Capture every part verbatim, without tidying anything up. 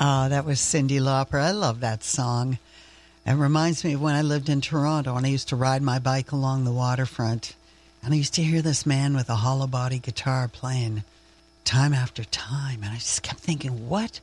Oh, that was Cyndi Lauper. I love that song. It reminds me of when I lived in Toronto and I used to ride my bike along the waterfront. And I used to hear this man with a hollow body guitar playing time after time. And I just kept thinking, what?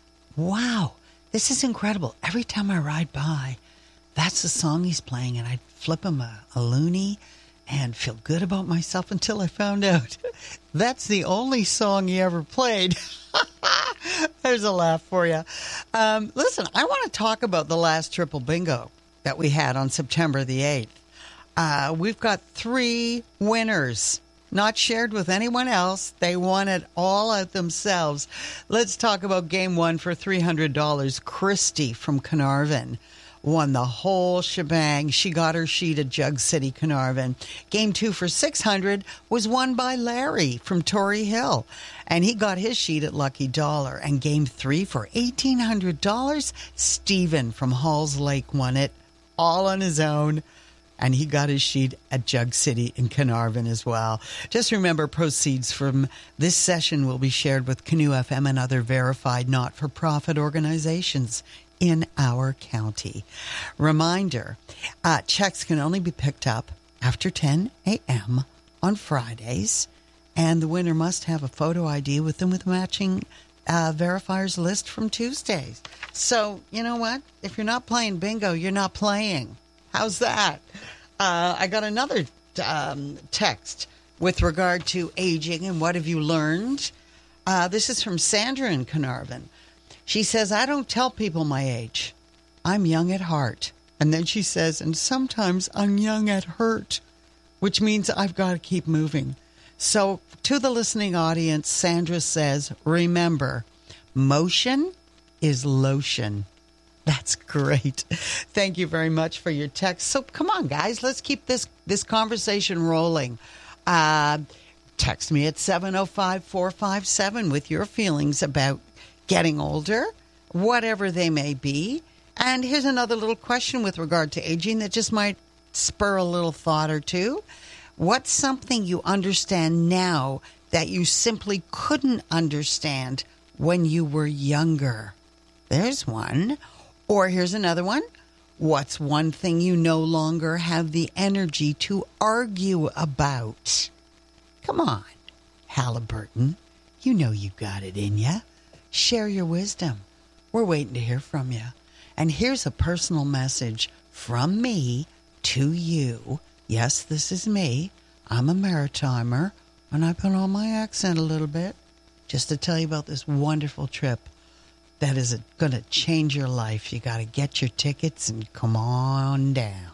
Wow, this is incredible. Every time I ride by, that's the song he's playing. And I'd flip him a, a loonie and feel good about myself until I found out that's the only song he ever played. There's a laugh for you. Um, listen, I want to talk about the last triple bingo that we had on September the eighth. Uh, we've got three winners, not shared with anyone else. They won it all out themselves. Let's talk about game one for three hundred dollars. Christy from Carnarvon won the whole shebang. She got her sheet at Jug City, Carnarvon. Game two for six hundred dollars was won by Larry from Torrey Hill, and he got his sheet at Lucky Dollar. And game three for eighteen hundred dollars, Stephen from Halls Lake won it all on his own, and he got his sheet at Jug City in Carnarvon as well. Just remember, proceeds from this session will be shared with Canoe F M and other verified not-for-profit organizations in our county. Reminder, uh, checks can only be picked up after ten a.m. on Fridays, and the winner must have a photo I D with them with matching uh, verifiers list from Tuesdays. So, you know what? If you're not playing bingo, you're not playing. How's that? Uh, I got another um, text with regard to aging and what have you learned. Uh, this is from Sandra in Carnarvon. She says, I don't tell people my age. I'm young at heart. And then she says, and sometimes I'm young at hurt, which means I've got to keep moving. So to the listening audience, Sandra says, remember, motion is lotion. That's great. Thank you very much for your text. So come on, guys, let's keep this, this conversation rolling. Uh, text me at seven oh five, four five seven with your feelings about getting older, whatever they may be. And here's another little question with regard to aging that just might spur a little thought or two. What's something you understand now that you simply couldn't understand when you were younger? There's one. Or here's another one. What's one thing you no longer have the energy to argue about? Come on, Halliburton. You know you got it in you. Share your wisdom. We're waiting to hear from you. And here's a personal message from me to you. Yes, this is me. I'm a Maritimer, and I put on my accent a little bit just to tell you about this wonderful trip that is going to change your life. You got to get your tickets and come on down.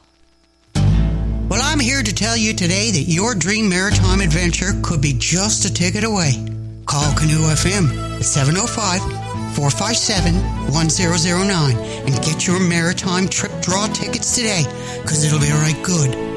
Well, I'm here to tell you today that your dream maritime adventure could be just a ticket away. Call Canoe F M at seven oh five, four five seven, one oh oh nine and get your maritime trip draw tickets today, because it'll be right good